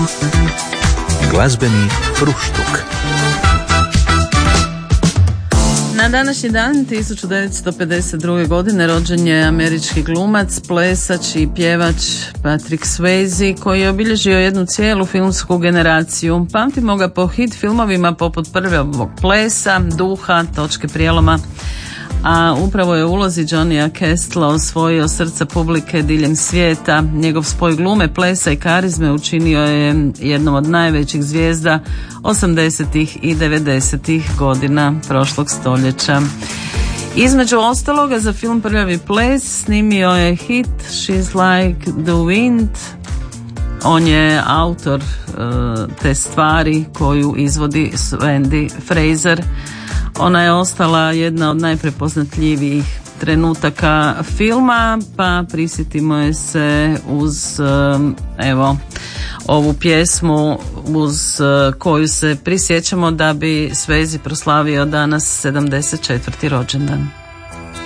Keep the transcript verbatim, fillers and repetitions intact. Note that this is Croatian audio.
Glazbeni fruštuk. Na današnji dan tisuću devetsto pedeset druge. godine rođen je američki glumac, plesač i pjevač Patrick Swayze, koji je obilježio jednu cijelu filmsku generaciju. Pamtimo ga po hit filmovima poput Prvog plesa, Duha, Točke prijeloma, a upravo je u ulozi Johnnya Castla osvojio srca publike diljem svijeta. Njegov spoj glume, plesa i karizme učinio je jednom od najvećih zvijezda osamdesetih i devedesetih godina prošlog stoljeća. Između ostaloga za film Prljavi ples snimio je hit She's Like the Wind. On je autor uh, te stvari koju izvodi Wendy Fraser. Ona je ostala jedna od najprepoznatljivijih trenutaka filma, pa prisjetimo je se uz evo ovu pjesmu uz koju se prisjećamo da bi Swayze proslavio danas sedamdeset četvrti rođendan.